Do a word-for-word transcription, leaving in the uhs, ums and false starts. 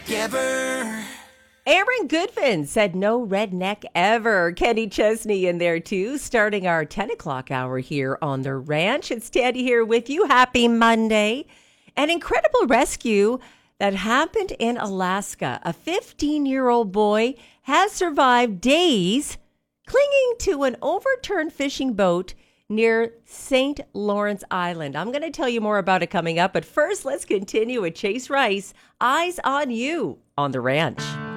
redneck ever. Aaron Goodman said no redneck ever. Kenny Chesney in there too, starting our ten o'clock hour here on the ranch. It's Tandy here with you. Happy Monday. An incredible rescue that happened in Alaska. A fifteen-year-old boy has survived days clinging to an overturned fishing boat near Saint Lawrence Island. I'm going to tell you more about it coming up, but first let's continue with Chase Rice, Eyes on You on the Ranch.